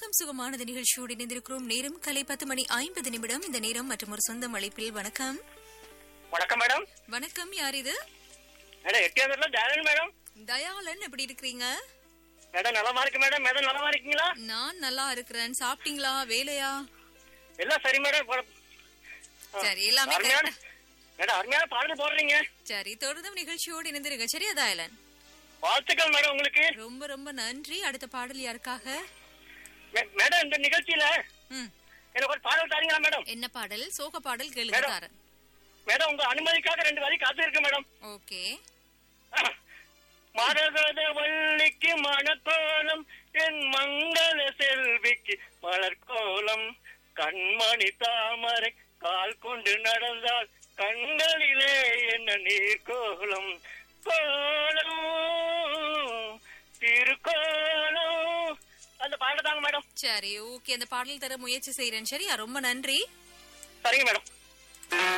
ராகம் சுகமானது நிகழ்ச்சியோடு இணைந்திருக்கிறோம். நேரம் காலை 10:50 இந்த நேரம் மற்றும் ஒரு சொந்தம் அழைப்பில். வணக்கம். வணக்கம் மேடம். வணக்கம், யார் இது? Madam எட்டியாவதுல Dayalan madam. தயாளன், எப்படி இருக்கிறீங்க? மேடம் நலமா இருக்கு மேடம். மேடம் நலமா இருக்கீங்களா? நான் நல்லா இருக்கிறேன். சாப்பிட்டீங்களா? வேலையா? எல்லாம் சரி மேடம். சரி, எல்லாமே அருமையான மேடம் அருமையான பாடல் போடுறீங்க. சரி, தொடர்ந்து நிகழ்ச்சியோடு இணைந்திருங்க. சரியா தயாளன்? வாழ்த்துக்கள் மேடம் உங்களுக்கு. ரொம்ப ரொம்ப நன்றி. அடுத்த பாடல் யாருக்காக? மேடம் இந்த நிகழ்ச்சியில எனக்கு ஒரு பாடல் தாரீங்களா மேடம்? என்ன பாடல்? சோக பாடல் கேளுங்க. தாரன் மேடம், உங்க அனுமதிக்காக 2 வரி காத்து இருக்கு மேடம். ஓகே. மரகத வள்ளிக்கு மணக்கோலம், என் மங்கள செல்விக்கு மலர்கோலம், கண்மணி தாமரை கால் கொண்டு நடந்தால் கண்களிலே என்ன நீர் கோலம், கோலம் திருக்கோலம். அந்த பாடல் தாங்க மேடம். சரி, ஓகே. அந்த பாடல் தர முயற்சி செய்யறேன். சரியா? ரொம்ப நன்றி. சரிங்க மேடம்.